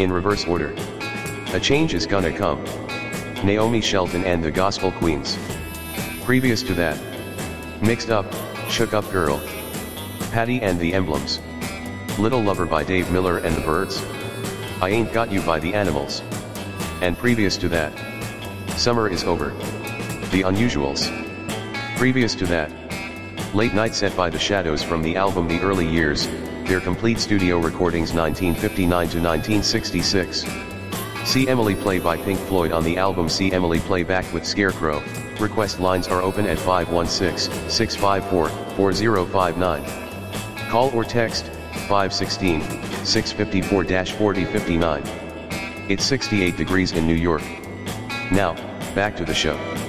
In reverse order. A Change Is Gonna Come. Naomi Shelton and the Gospel Queens. Previous to that. Mixed Up, Shook Up Girl. Patty and the Emblems. Little Lover by Dave Miller and the Byrds. I Ain't Got You by the Animals. And previous to that. Summer Is Over. The Unusuals. Previous to that. Late Night Set by The Shadows from the album The Early Years, their complete studio recordings 1959 to 1966. See Emily Play by Pink Floyd on the album See Emily Play Back with Scarecrow. Request lines are open at 516-654-4059. Call or text 516-654-4059. It's 68 degrees in New York. Now, back to the show.